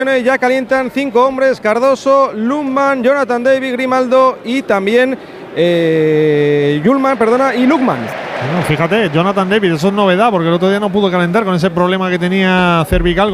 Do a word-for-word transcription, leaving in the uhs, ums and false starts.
Ya calientan cinco hombres: Cardoso, Lundman, Jonathan David, Grimaldo y también eh, Yulman, perdona, y Lukman. Bueno, fíjate, Jonathan David, eso es novedad, porque el otro día no pudo calentar con ese problema que tenía cervical.